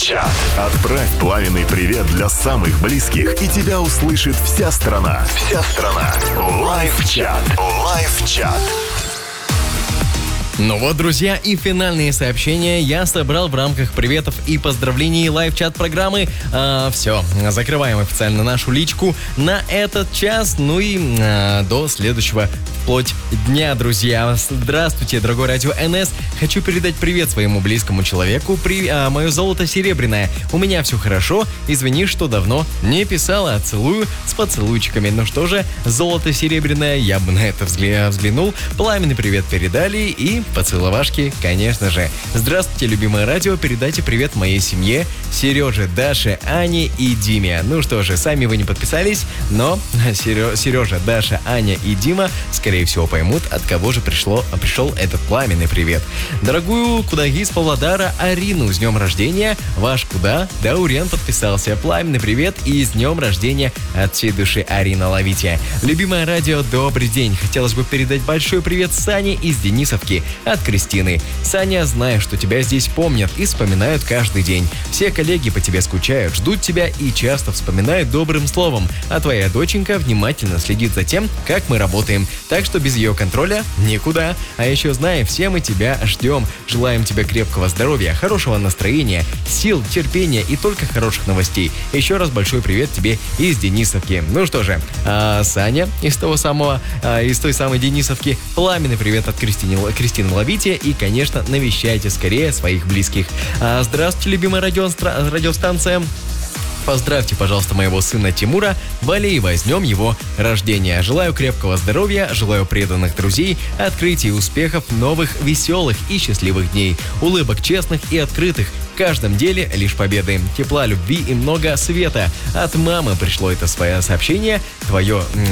Лайв-чат. Отправь пламенный привет для самых близких, и тебя услышит вся страна. Вся страна. Лайв-чат. Лайв-чат. Ну вот, друзья, и финальные сообщения я собрал в рамках приветов и поздравлений лайв-чат программы. Все, закрываем официально нашу личку на этот час, ну и до следующего вплоть дня, друзья. Здравствуйте, дорогой радио НС. Хочу передать привет своему близкому человеку. Мое золото серебряное. У меня все хорошо. Извини, что давно не писала. Целую с поцелуйчиками. Ну что же, золото серебряное, я бы на это взглянул. Пламенный привет передали и поцеловашки, конечно же. Здравствуйте, любимое радио. Передайте привет моей семье. Сереже, Даше, Ане и Диме. Ну что же, сами вы не подписались, но Сережа, Даша, Аня и Дима, скорее всего, поймут, от кого же пришел этот пламенный привет. Дорогую Кудаги из Павлодара Арину, с днем рождения. Ваш Куда Даурен подписался. Пламенный привет и с днем рождения от всей души, Арина, ловите. Любимое радио, добрый день. Хотелось бы передать большой привет Сане из Денисовки от Кристины. Саня, знаю, что тебя здесь помнят и вспоминают каждый день. Все коллеги по тебе скучают, ждут тебя и часто вспоминают добрым словом. А твоя доченька внимательно следит за тем, как мы работаем. Так что без ее контроля никуда. А еще знай, все мы тебя ждем. Желаем тебе крепкого здоровья, хорошего настроения, сил, терпения и только хороших новостей. Еще раз большой привет тебе из Денисовки. Ну что же, Саня из той самой Денисовки, пламенный привет от Кристины ловите и, конечно, навещайте скорее своих близких. Здравствуйте, любимая радиостанция. Поздравьте, пожалуйста, моего сына Тимура Валеева с днем его рождения. Желаю крепкого здоровья, желаю преданных друзей, открытий и успехов, новых, веселых и счастливых дней, улыбок честных и открытых, в каждом деле лишь победы, тепла, любви и много света. От мамы пришло это свое сообщение. Твой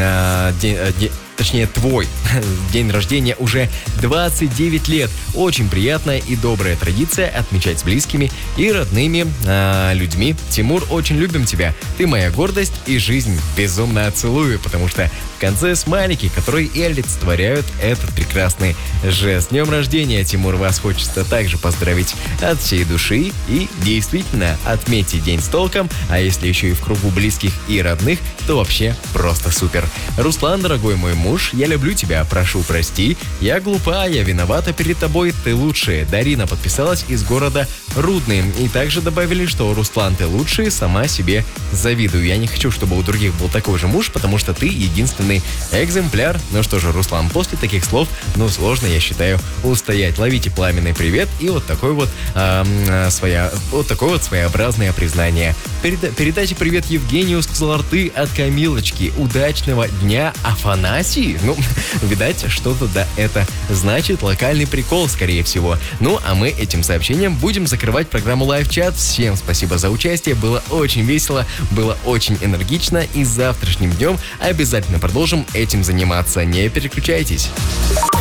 день рождения уже 29 лет. Очень приятная и добрая традиция отмечать с близкими и родными людьми. Тимур, очень любим тебя. Ты моя гордость и жизнь. Безумно целую, потому что в конце смайлики, которые и олицетворяют этот прекрасный жест. С днем рождения, Тимур, вас хочется также поздравить от всей души и действительно отметьте день с толком, а если еще и в кругу близких и родных, то вообще просто супер. Руслан, дорогой мой муж, я люблю тебя, прошу прости, я глупа, я виновата перед тобой, ты лучшая. Дарина подписалась из города Рудный. И также добавили, что Руслан, ты лучший, сама себе завидую. Я не хочу, чтобы у других был такой же муж, потому что ты единственный экземпляр. Ну что же, Руслан, после таких слов, сложно, я считаю, устоять. Ловите пламенный привет и вот такое вот своеобразное признание. Передайте привет Евгению с Кызылорды от Камилочки. Удачного дня, Афанасий. Видать, что-то да это значит. Локальный прикол, скорее всего. Ну, а мы этим сообщением будем закрывать программу Лайв-чат. Всем спасибо за участие. Было очень весело, было очень энергично. И завтрашним днем обязательно продолжим этим заниматься. Не переключайтесь.